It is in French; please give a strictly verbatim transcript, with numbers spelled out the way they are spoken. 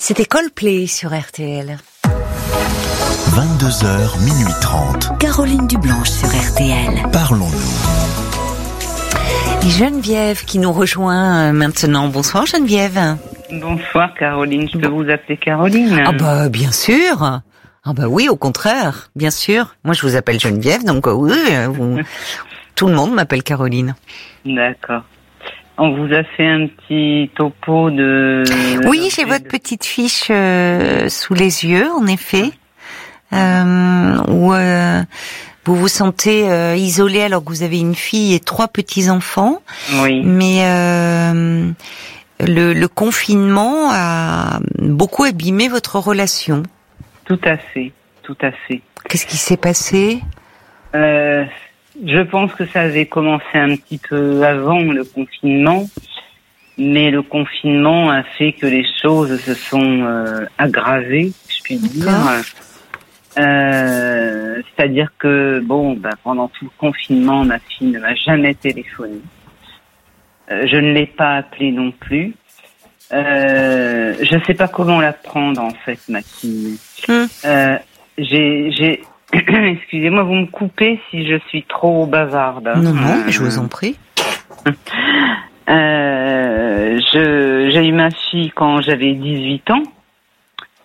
C'était Coldplay sur R T L. vingt-deux heures, minuit trente. Caroline Dublanche sur R T L. Parlons-nous. Et Geneviève qui nous rejoint maintenant. Bonsoir Geneviève. Bonsoir Caroline, je peux vous appeler Caroline? Ah bah bien sûr. Ah bah oui, au contraire, bien sûr. Moi je vous appelle Geneviève, donc oui, vous... tout le monde m'appelle Caroline. D'accord. On vous a fait un petit topo de... Oui, j'ai votre petite fiche euh, sous les yeux, en effet, euh, où euh, vous vous sentez euh, isolé alors que vous avez une fille et trois petits-enfants. Oui. Mais euh, le, le confinement a beaucoup abîmé votre relation. Tout à fait, tout à fait. Qu'est-ce qui s'est passé ? euh, Je pense que ça avait commencé un petit peu avant le confinement, mais le confinement a fait que les choses se sont euh, aggravées, je puis dire. Euh, c'est-à-dire que, bon, ben, pendant tout le confinement, ma fille ne m'a jamais téléphoné. Euh, je ne l'ai pas appelée non plus. Euh, je ne sais pas comment la prendre, en fait, ma fille. Hum. Euh, j'ai... j'ai Excusez-moi, vous me coupez si je suis trop bavarde. Non, non, je vous en prie. Euh, je, j'ai eu ma fille quand j'avais dix-huit ans.